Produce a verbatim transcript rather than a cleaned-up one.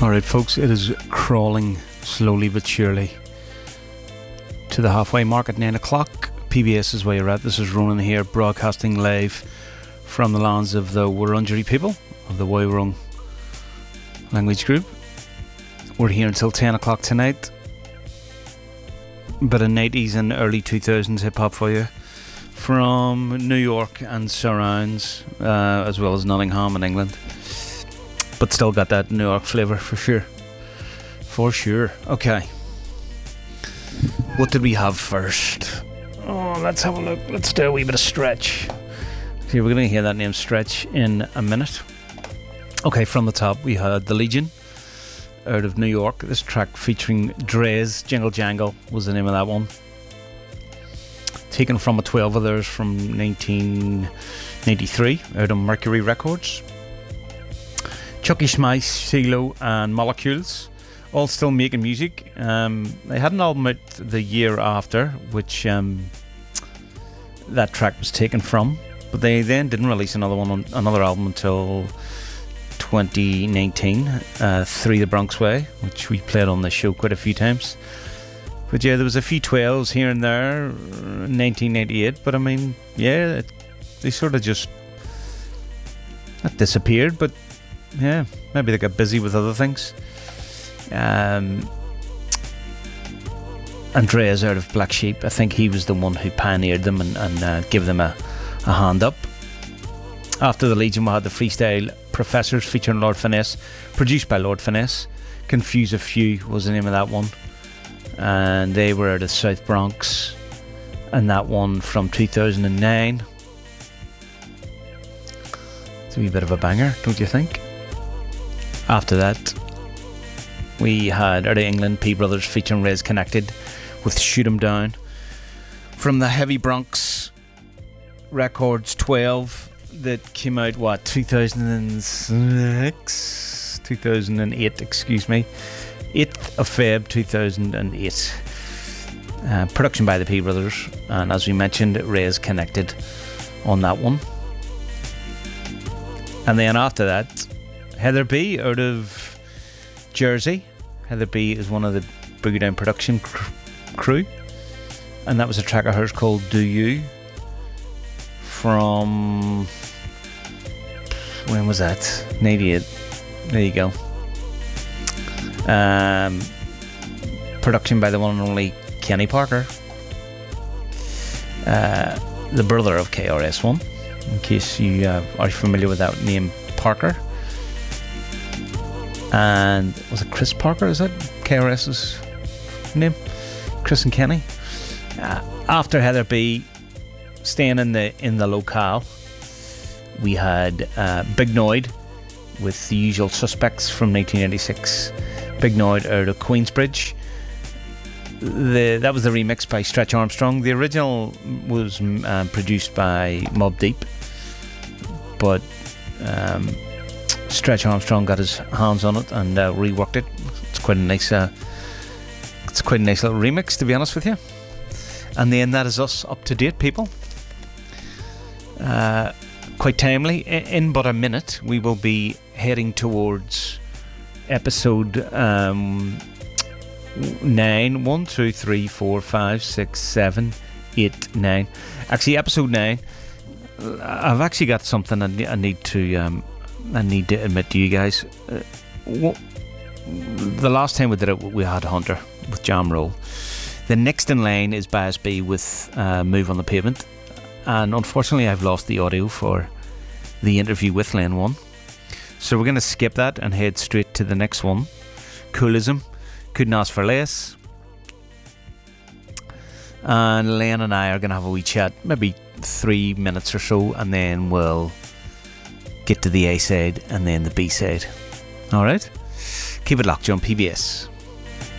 Alright folks, it is crawling slowly but surely to the halfway mark at nine o'clock. P B S is where you're at. This is Ronan here, broadcasting live from the lands of the Wurundjeri people of the Woiwurrung language group. We're here until ten o'clock tonight. Bit of nineties and early two thousands hip hop for you from New York and surrounds, uh, as well as Nottingham in England. But still got that New York flavour for sure. For sure. Okay. What did we have first? Oh, let's have a look. Let's do a wee bit of Stretch. See, we're going to hear that name Stretch in a minute. Okay, from the top we had The Legion out of New York. This track featuring Drez, Jingle Jangle was the name of that one. Taken from a twelve of theirs from nineteen ninety-three out of Mercury Records. Chucky Schmice, CeeLo and Molecules, all still making music. Um, they had an album out the year after, which um, that track was taken from, but they then didn't release another one, on, another album until twenty nineteen, uh, Three the Bronx Way, which we played on the show quite a few times. But yeah, there was a few twelves here and there in nineteen ninety-eight, but I mean, yeah, it, they sort of just not disappeared, but yeah, maybe they got busy with other things. Um, Andreas out of Black Sheep, I think he was the one who pioneered them and, and uh, gave them a, a hand up. After The Legion we had the Freestyle Professors featuring Lord Finesse, produced by Lord Finesse. Confuse a Few was the name of that one, and they were out of South Bronx, and that one from two thousand nine. It's a wee bit of a banger, don't you think? After that we had out of England P Brothers featuring Rez Connected with Shoot 'Em Down from the Heavy Bronx Records twelve that came out, what, two thousand six? two thousand eight, excuse me. eighth of February two thousand eight. Uh, production by the P Brothers, and as we mentioned, Rez Connected on that one. And then after that, Heather B out of Jersey. Heather B is one of the Boogie Down production cr- crew, and that was a track of hers called Do You from, when was that? ninety-eight. There you go. Um, production by the one and only Kenny Parker, uh, the brother of K R S One, in case you uh, are familiar with that name, Parker. And was it Chris Parker? Is that KRS's name? Chris and Kenny. Uh, after Heather B, staying in the in the locale, we had uh, Big Noid with The Usual Suspects from nineteen eighty-six. Big Noid out of Queensbridge. The that was the remix by Stretch Armstrong. The original was um, produced by Mobb Deep, but um, Stretch Armstrong got his hands on it and uh, reworked it. It's quite a nice, uh, it's quite a nice little remix, to be honest with you. And then that is us up to date, people. Uh, quite timely. In, in but a minute, we will be heading towards episode um, nine. One, two, three, four, five, six, seven, eight, nine. Actually, episode nine. I've actually got something I need, I need to. Um, I need to admit to you guys, uh, what, the last time we did it, we had Hunter with Jam Roll. The next in line is Bias B with uh, Move on the Pavement, and unfortunately I've lost the audio for the interview with Lane One, so we're going to skip that and head straight to the next one. Coolism, Couldn't Ask for Less, and Lane and I are going to have a wee chat, maybe three minutes or so, and then we'll get to the A side and then the B side. Alright? Keep it locked on P B S.